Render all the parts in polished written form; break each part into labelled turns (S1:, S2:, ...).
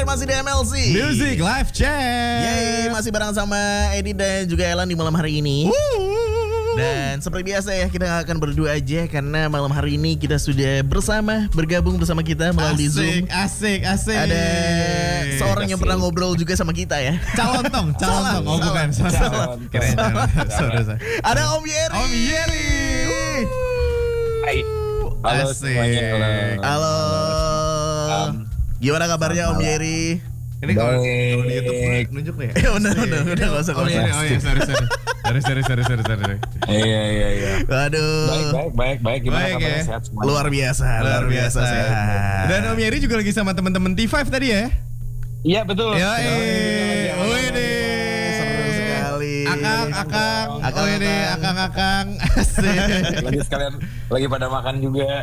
S1: masih di MLC
S2: Music Live Chat.
S1: Yeay, masih bareng sama Edi dan juga Elan di malam hari ini. Dan seperti biasa ya, kita gak akan berdua aja karena malam hari ini kita sudah bergabung bersama kita melalui Zoom.
S2: Asik.
S1: Ada seorang yang pernah ngobrol juga sama kita ya.
S2: Calon tong. Oh bukan. Keren. Sorry.
S1: Ada Om Yeri.
S2: Om Yeri.
S3: Hai. Halo
S2: Asik.
S3: semuanya.
S1: Halo. Gimana kabarnya Om Yeri?
S2: Ini kalau di YouTube nunjuk nih.
S1: Ya benar, udah gak usah.
S2: Oh iya, sorry. Sorry.
S3: Iya.
S1: Aduh.
S3: Baik. Gimana
S2: Baik,
S3: kabarnya?
S2: ya.
S3: Sehat semua?
S1: Luar biasa sehat.
S2: Dan Om Yeri juga lagi sama teman-teman T5 tadi ya?
S3: Iya betul.
S2: Wih.
S1: Seru sekali.
S2: Akang. Asik.
S3: Lagi sekalian lagi pada makan juga.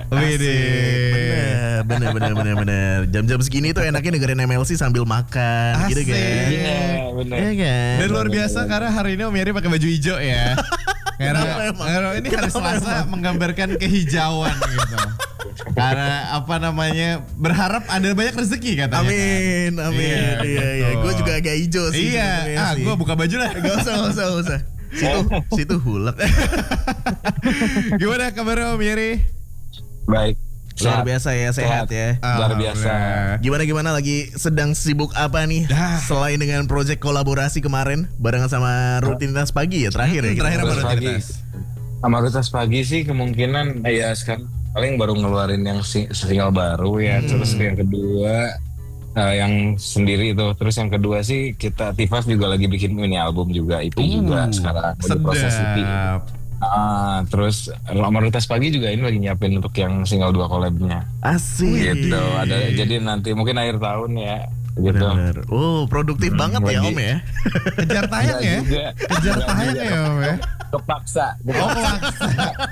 S1: Bener. Jam-jam segini tuh enaknya dengerin MLC sambil makan.
S2: Asik.
S1: Gitu kan.
S3: Iya, benar.
S1: Iya kan.
S2: Dan luar biasa karena hari ini Om Yeri pakai baju hijau ya. Karena ini hari Selasa menggambarkan kehijauan gitu. Karena berharap ada banyak rezeki katanya.
S1: Amin. Iya. Gue juga agak hijau sih.
S2: Iya. Gue buka baju lah.
S1: Gak usah. Situ hulek.
S2: Gimana kabarnya Om Yeri?
S3: Baik.
S1: Luar biasa ya, sehat ya.
S3: Luar biasa.
S1: Gimana lagi sedang sibuk apa nih? Selain dengan project kolaborasi kemarin barengan sama rutinitas pagi ya terakhir ya.
S2: Terakhir apa
S3: Rutinitas
S2: rutinitas?
S3: Sama rutinitas pagi sih kemungkinan ya sekarang paling baru ngeluarin yang single baru ya. Terus yang kedua yang sendiri itu. Terus yang kedua sih kita T5 juga lagi bikin mini album juga EP juga sekarang lagi proses EP. Terus Amaritas Pagi juga ini lagi nyiapin untuk yang single 2 collab-nya.
S1: Asik.
S3: Gitu. Jadi nanti mungkin akhir tahun ya. Gitu.
S1: Bener. Produktif banget ya Om ya.
S2: Kejar tayang ya? Kejar tayang ya Om ya?
S3: Kepaksa.
S2: Kepaksa.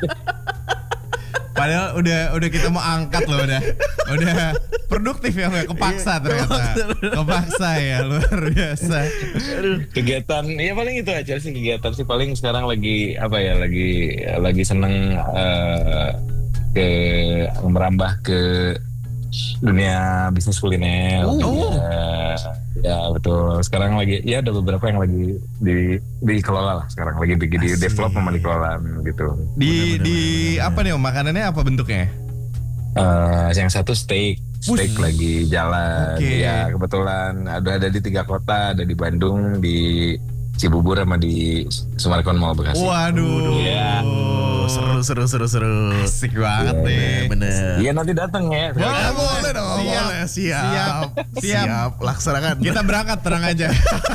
S2: Padahal udah kita mau angkat loh udah produktif ya kepaksa ternyata. Kepaksa ya luar biasa.
S3: Kegiatan ya paling itu aja sih kegiatan sih paling sekarang lagi lagi seneng merambah ke dunia bisnis kuliner. Ya betul. Sekarang lagi ya ada beberapa yang lagi dikelola lah. Sekarang lagi di develop sama dikelola gitu.
S2: Di apa nih Om? Makanannya apa bentuknya?
S3: Yang satu steak lagi jalan.
S2: Okay.
S3: Ya kebetulan ada di 3 kota, ada di Bandung, di Cibubur sama di Sumarekon Mall Bekasi.
S2: Waduh.
S3: Ya.
S1: Seru.
S2: Asik banget nih.
S1: Bener.
S3: Iya nanti datang ya.
S1: Boleh dong. Siap. Laksanakan.
S2: Kita berangkat terang aja.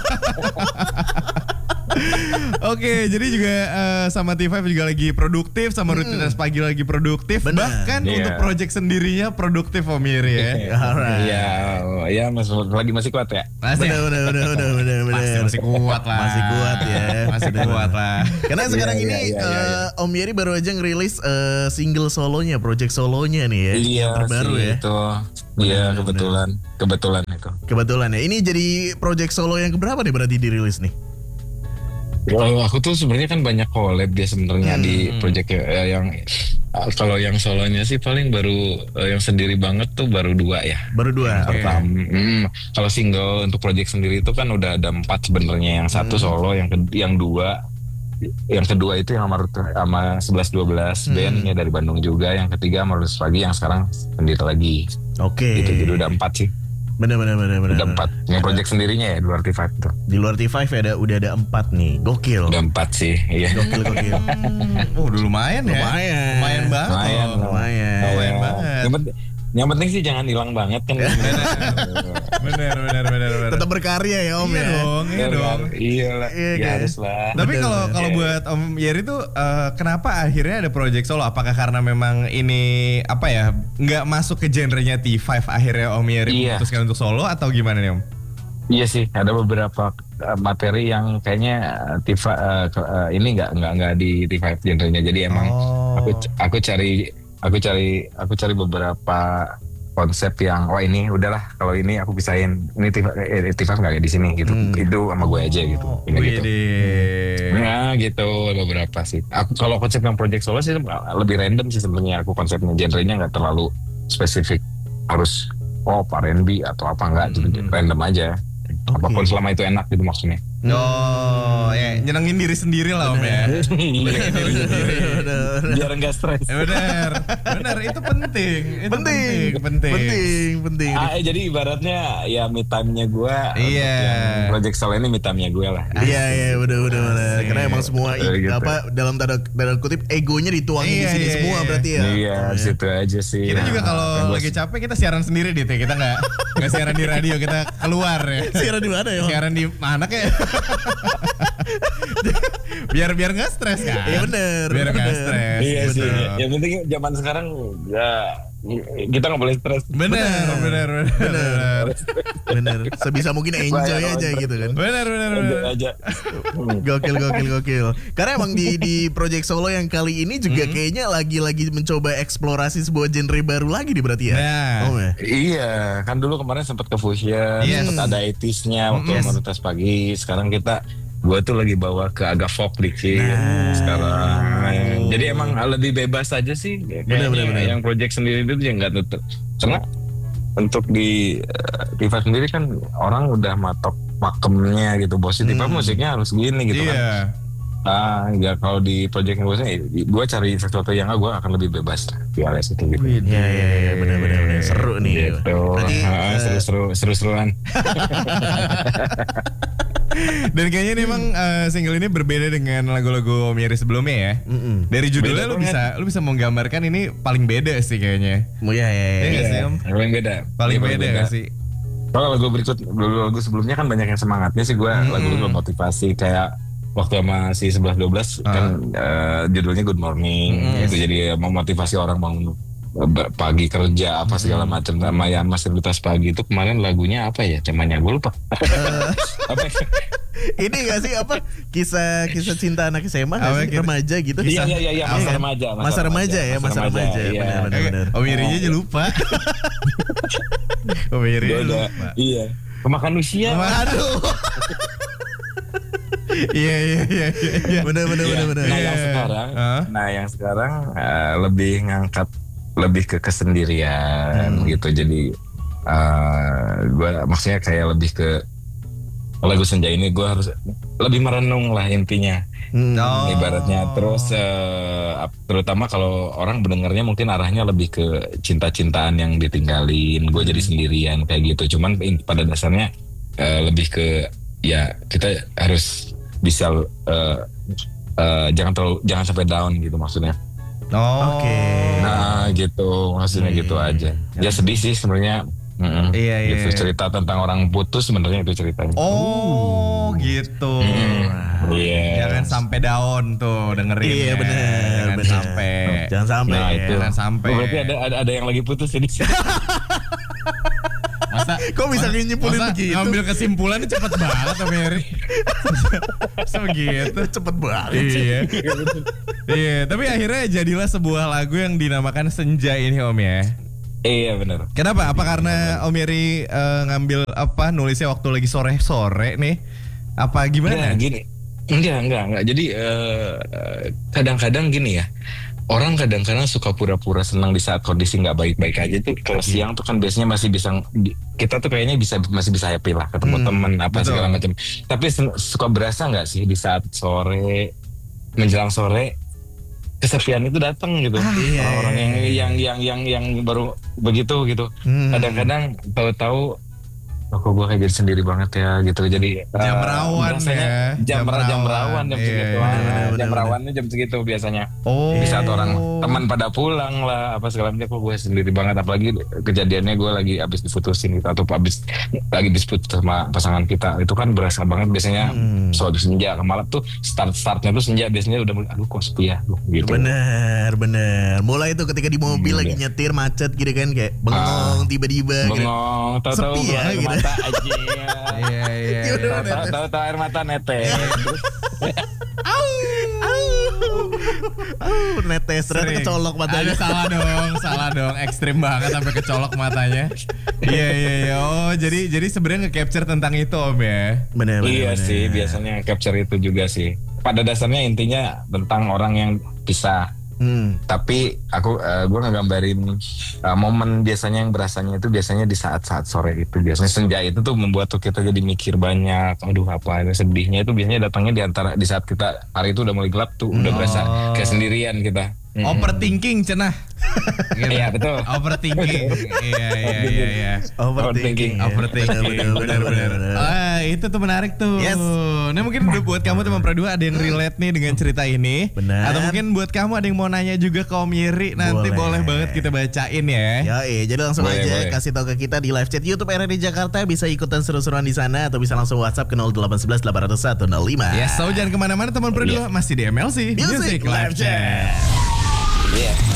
S2: Oke, jadi juga sama T5 juga lagi produktif, sama rutinitas pagi lagi produktif.
S1: Bener.
S2: Bahkan untuk project sendirinya produktif Om Yeri ya.
S3: Iya, masih kuat ya.
S1: Bener.
S2: Masih kuat lah. Masih kuat lah.
S1: Karena sekarang ini Om Yeri baru aja ngerilis single solonya, project solonya nih ya.
S3: Iya,
S1: yang terbaru
S3: sih,
S1: ya.
S3: Itu. Iya, kebetulan itu.
S1: Kebetulan ya. Ini jadi project solo yang keberapa nih berarti dirilis nih?
S3: Kalau aku tuh sebenarnya kan banyak collab dia sebenarnya di project yang kalau yang solonya sih paling baru yang sendiri banget tuh baru 2 ya.
S1: Baru 2.
S3: Pertama, kalau single untuk project sendiri itu kan udah ada 4 sebenarnya. Yang satu solo, yang kedua itu yang sama 11-12 bandnya dari Bandung juga. Yang ketiga Amaritas Pagi yang sekarang sendiri lagi.
S1: Oke.
S3: Gitu, jadi udah 4 sih.
S1: Bener.
S3: Udah 4. Yang project sendirinya ya di luar T5 tuh.
S1: Di luar T5 udah ada 4 nih. Gokil.
S3: Udah 4 sih. Iya.
S1: Gokil.
S2: Udah lumayan ya. Lumayan banget.
S1: Lumayan
S2: banget.
S3: Yang penting sih jangan hilang banget kan.
S2: Bener.
S1: Tetap berkarya ya Om ya.
S2: Iya dong.
S3: Iyalah. Ya harus lah.
S2: Tapi kalau buat Om Yeri tuh kenapa akhirnya ada project solo? Apakah karena memang ini nggak masuk ke genrenya T5 akhirnya Om Yeri memutuskan untuk solo atau gimana nih Om?
S3: Iya sih, ada beberapa materi yang kayaknya ini nggak di T5 genrenya. Jadi emang aku cari beberapa konsep yang ini udahlah kalau ini aku pisahin ini T5 nggak di sini gitu. Itu sama gue aja gitu. Ya gitu beberapa sih. Aku kalau konsep yang project solo sih lebih random sih sebenarnya. Aku konsepnya genrenya nggak terlalu spesifik harus pop, R&B atau apa enggak, gitu, random aja. Apapun selama itu enak gitu maksudnya.
S2: Oh, ya nyenengin diri sendiri lah Om ya.
S3: Biar enggak stres.
S2: Benar itu penting. Itu
S1: penting.
S3: Jadi ibaratnya ya me time-nya gue.
S2: Iya.
S3: Project Solo ini me time-nya gue lah.
S1: Iya, benar. Karena emang semua
S3: gitu.
S1: dalam tanda kutip egonya dituangin di sini semua berarti ya.
S3: Iya, situ aja sih.
S2: Kita juga kalau lagi capek kita siaran sendiri dit ya. Kita nggak siaran di radio, kita keluar ya.
S1: Siaran di mana ya?
S2: Siaran di mana kayak? biar nggak stres kan?
S1: Iya bener.
S2: Biar nggak stres.
S3: Iya
S2: gitu.
S3: sih. Yang penting zaman sekarang ya kita nggak boleh stres.
S2: Bener.
S1: Sebisa mungkin enjoy aja gitu kan.
S2: Bener.
S3: Aja.
S1: Gokil. Karena emang di Project Solo yang kali ini juga kayaknya lagi mencoba eksplorasi sebuah genre baru lagi nih berarti ya.
S2: Nah.
S1: Ya?
S3: Iya, kan dulu kemarin sempat ke Fusion, sempat ada 80s-nya waktu Komunitas Pagi. Sekarang gue tuh lagi bawa ke agak folk dikit sekarang. Jadi emang lebih bebas aja sih.
S1: Bener.
S3: Yang project sendiri itu ya nggak tutup. Karena untuk di Tifa sendiri kan orang udah matok pakemnya gitu. Bos Tifa musiknya harus gini gitu kan. Ya kalau di project gue cari sesuatu yang gue akan lebih bebas di alias itu gitu.
S1: Iya, benar. Seru nih.
S3: Gitu. Seru-seruan.
S2: Dan kayaknya ini emang single ini berbeda dengan lagu-lagu Om Yeri sebelumnya ya. Dari judulnya lu bisa menggambarkan ini paling beda sih kayaknya.
S1: Iya.
S3: Paling beda.
S2: Paling beda gak sih?
S3: Kalau lagu sebelumnya kan banyak yang semangatnya sih gue lagu-lagu motivasi kayak waktu masih 11-12 kan judulnya Good Morning itu jadi memotivasi orang bangun pagi kerja apa segala macam sama ya masih pagi itu kemarin lagunya apa ya temanya gue lupa.
S1: Ini gak sih kisah cinta anak SMA gak sih remaja gitu?
S3: Iya masa remaja
S1: ya benar.
S2: Om Irinya aja lupa. Om Irinya lupa.
S3: Iya. Kemakan usia.
S1: Aduh. Iya. Benar.
S3: Nah yang sekarang lebih ngangkat lebih ke kesendirian gitu. Jadi gue maksudnya kayak lebih ke lagu Senja ini gue harus lebih merenung lah intinya. Ibaratnya terus terutama kalau orang mendengarnya mungkin arahnya lebih ke cinta-cintaan yang ditinggalin, gue jadi sendirian kayak gitu. Cuman pada dasarnya lebih ke ya kita harus bisa jangan sampai down gitu maksudnya.
S1: Oke.
S3: Nah gitu maksudnya gitu aja. Ya sedih sih sebenarnya.
S2: Iya.
S3: Gitu, cerita tentang orang putus sebenarnya itu ceritanya.
S2: Oh gitu.
S3: Iya.
S2: Jangan sampai down tuh dengerin.
S1: Iya benar. Jangan sampai.
S3: Nah itu.
S2: Jangan sampai.
S3: Berarti ada yang lagi putus jadi.
S2: Masa
S1: kok bisa nyimpulin begitu?
S2: Ngambil kesimpulannya cepet banget Om Yeri. Segitu
S1: cepet banget.
S2: Iya, tapi akhirnya jadilah sebuah lagu yang dinamakan Senja ini Om ya.
S3: Iya benar.
S2: Kenapa? Apa karena Om Yeri ngambil nulisnya waktu lagi sore-sore nih? Apa gimana?
S3: Nah, gini. Enggak. Jadi kadang-kadang gini ya. Orang kadang-kadang suka pura-pura senang di saat kondisi nggak baik-baik aja tuh. Kalau siang tuh kan biasanya masih bisa, kita tuh kayaknya masih bisa happy lah ketemu teman apa segala macam. Tapi suka berasa nggak sih di saat sore menjelang sore kesepian itu datang gitu. Orang yang baru begitu gitu. Kadang-kadang tahu-tahu kok gue kayak jadi sendiri banget ya gitu. Jadi
S2: jam rawan ya.
S3: Jam rawan jam segitu. Jam rawannya jam segitu biasanya. Di saat orang teman pada pulang lah apa segala macam, kok gue sendiri banget. Apalagi kejadiannya gue lagi abis diputusin gitu atau lagi dispute sama pasangan kita. Itu kan berasa banget biasanya suatu senja ke malam tuh startnya tuh senja biasanya udah aduh kok sepi ya gitu.
S1: Bener. Mulai tuh ketika di mobil lagi nyetir macet gitu kan kayak bengong tiba-tiba gitu.
S3: Bengong tahu-tahu
S1: sepi ya gitu.
S3: Mata aja.
S2: Iya.
S3: Tahu-tahu air mata netes.
S1: Netes ternyata kecolok matanya.
S2: Salah dong. Ekstrim banget sampai kecolok matanya. Iya. Oh, jadi sebenarnya nge-capture tentang itu Om ya.
S1: Bener.
S3: Iya sih, biasanya capture itu juga sih. Pada dasarnya intinya tentang orang yang pisah. Tapi gue ngegambarin momen biasanya yang berasanya itu biasanya di saat-saat sore itu. Biasanya senja itu tuh membuat tuh kita jadi mikir banyak. Aduh apa ini sedihnya itu biasanya datangnya di saat kita hari itu udah mulai gelap tuh. Udah berasa kayak sendirian kita.
S2: Overthinking cenah.
S3: Gitu. Iya betul.
S2: Overthinking. Iya.
S1: Overthinking.
S2: Benar. Itu tuh menarik tuh.
S1: Yes.
S2: Nah mungkin buat kamu teman Pradua ada yang relate nih dengan cerita ini.
S1: Benar.
S2: Atau mungkin buat kamu ada yang mau nanya juga ke Om Yeri, nanti boleh banget kita bacain ya.
S1: Jadi langsung
S3: Boleh,
S1: aja
S3: boleh.
S1: kasih tahu ke kita di live chat YouTube RRI Jakarta, bisa ikutan seru-seruan di sana atau bisa langsung WhatsApp ke 0811 801 05.
S2: Ya, so jangan kemana-mana teman Pradua, masih di MLC
S1: Music Live Chat.
S3: Iya.